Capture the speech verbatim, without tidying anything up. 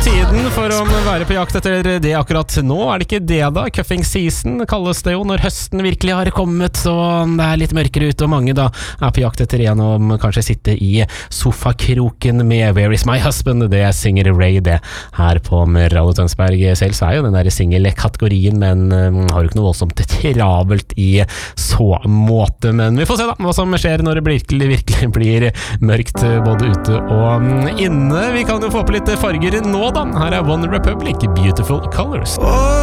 tiden for å være på jakt etter det akkurat nå. Er det ikke det da? Cuffing season kalles det jo når høsten virkelig har kommet, så det er litt mørkere ute, og mange da er på jakt etter en om kanskje sitte i sofakroken med Where is my husband? Det synger Ray det her på Radio Tønsberg. Selv så er jo den der singelkategorien, men um, har jo ikke noe voldsomt travelt i så måte. Men vi får se da hva som skjer når det virkelig, virkelig blir mørkt både ute og inne. Vi kan jo få på litt farger nå da. Her er One Republic, Beautiful Colors. Oh